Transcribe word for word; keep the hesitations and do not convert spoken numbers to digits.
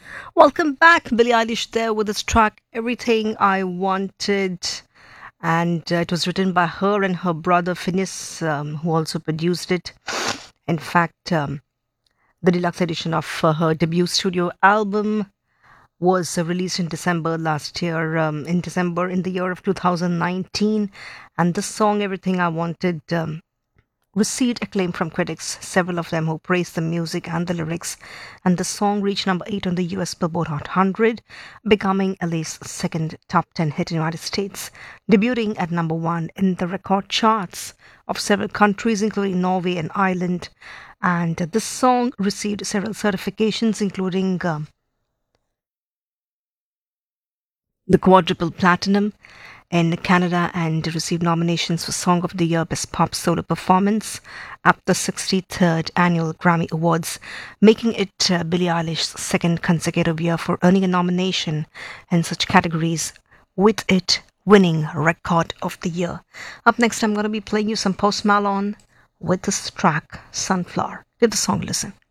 Welcome back, Billie Eilish there with this track, Everything I Wanted. And uh, it was written by her and her brother Phineas, um, who also produced it. In fact, um, the deluxe edition of uh, her debut studio album was uh, released in December last year, um, in December in the year of two thousand nineteen. And this song, Everything I Wanted, um, received acclaim from critics, several of them who praised the music and the lyrics, and the song reached number eight on the U S Billboard Hot one hundred, becoming Ellie's second top ten hit in the United States, debuting at number one in the record charts of several countries, including Norway and Ireland. And this song received several certifications, including um, the quadruple platinum in Canada and received nominations for Song of the Year, Best Pop Solo Performance at the sixty-third Annual Grammy Awards, making it uh, Billie Eilish's second consecutive year for earning a nomination in such categories, with it winning Record of the Year. Up next, I'm going to be playing you some Post Malone with this track, Sunflower. Give the song a listen.